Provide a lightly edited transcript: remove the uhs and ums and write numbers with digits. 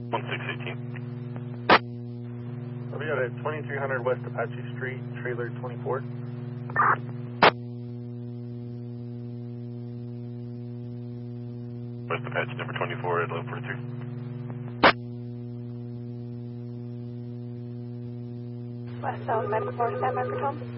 1618. We got a 2300 West Apache Street, trailer 24. West Apache number 24 at 1143. West South Medical 4, stand by for 12.